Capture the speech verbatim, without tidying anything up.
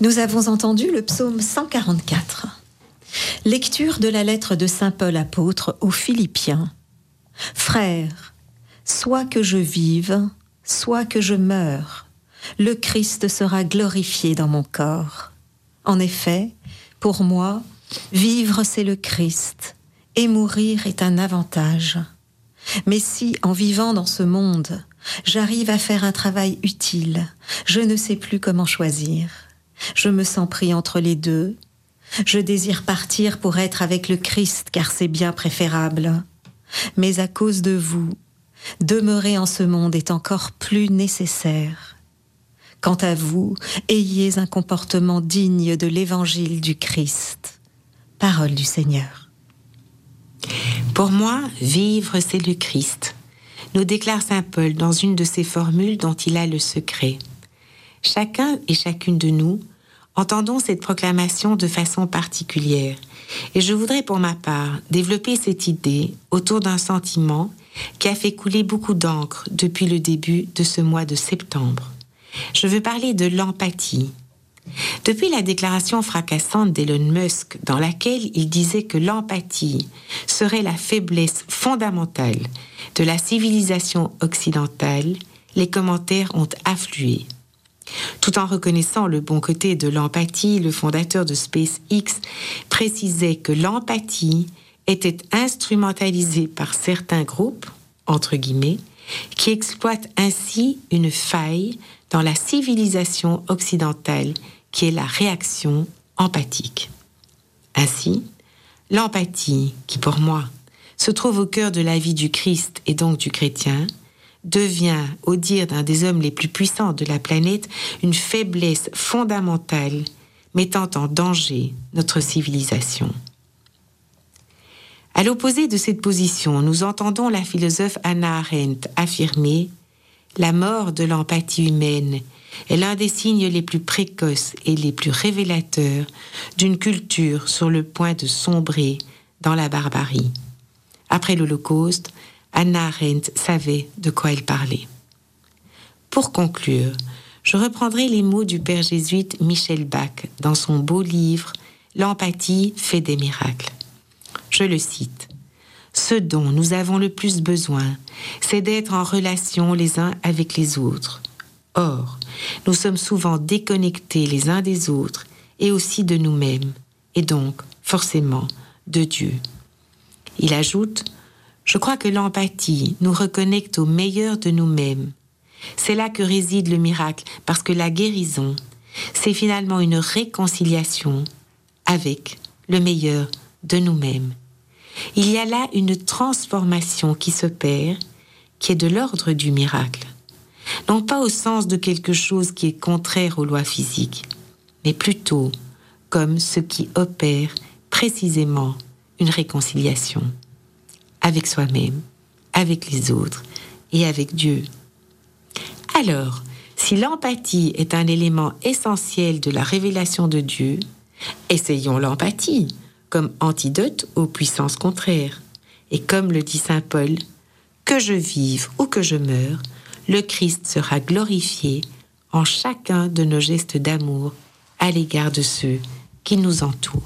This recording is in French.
Nous avons entendu le psaume cent quarante-quatre. Lecture de la lettre de saint Paul apôtre aux Philippiens. Frères, soit que je vive, soit que je meure, le Christ sera glorifié dans mon corps. En effet, pour moi, vivre c'est le Christ, et mourir est un avantage. Mais si, en vivant dans ce monde, j'arrive à faire un travail utile, je ne sais plus comment choisir. Je me sens pris entre les deux. Je désire partir pour être avec le Christ, car c'est bien préférable. Mais à cause de vous, demeurer en ce monde est encore plus nécessaire. Quant à vous, ayez un comportement digne de l'évangile du Christ. Parole du Seigneur. Pour moi, vivre, c'est le Christ, nous déclare saint Paul dans une de ces formules dont il a le secret. Chacun et chacune de nous entendons cette proclamation de façon particulière, et je voudrais pour ma part développer cette idée autour d'un sentiment qui a fait couler beaucoup d'encre depuis le début de ce mois de septembre. Je veux parler de l'empathie. Depuis la déclaration fracassante d'Elon Musk dans laquelle il disait que l'empathie serait la faiblesse fondamentale de la civilisation occidentale, les commentaires ont afflué. Tout en reconnaissant le bon côté de l'empathie, le fondateur de SpaceX précisait que l'empathie était instrumentalisée par certains groupes, entre guillemets, qui exploitent ainsi une faille dans la civilisation occidentale qui est la réaction empathique. Ainsi, l'empathie, qui pour moi se trouve au cœur de la vie du Christ et donc du chrétien, devient, au dire d'un des hommes les plus puissants de la planète, une faiblesse fondamentale mettant en danger notre civilisation. À l'opposé de cette position, nous entendons la philosophe Hannah Arendt affirmer « La mort de l'empathie humaine est l'un des signes les plus précoces et les plus révélateurs d'une culture sur le point de sombrer dans la barbarie. » Après l'Holocauste, Hannah Arendt savait de quoi elle parlait. Pour conclure, je reprendrai les mots du père jésuite Michel Bach dans son beau livre « L'empathie fait des miracles ». Je le cite. « Ce dont nous avons le plus besoin, c'est d'être en relation les uns avec les autres. Or, nous sommes souvent déconnectés les uns des autres et aussi de nous-mêmes, et donc, forcément, de Dieu. » Il ajoute « Je crois que l'empathie nous reconnecte au meilleur de nous-mêmes. C'est là que réside le miracle, parce que la guérison, c'est finalement une réconciliation avec le meilleur de nous-mêmes. Il y a là une transformation qui s'opère, qui est de l'ordre du miracle. Non pas au sens de quelque chose qui est contraire aux lois physiques, mais plutôt comme ce qui opère précisément une réconciliation avec soi-même, avec les autres et avec Dieu. Alors, si l'empathie est un élément essentiel de la révélation de Dieu, essayons l'empathie comme antidote aux puissances contraires. Et comme le dit saint Paul, « Que je vive ou que je meure, le Christ sera glorifié en chacun de nos gestes d'amour à l'égard de ceux qui nous entourent. »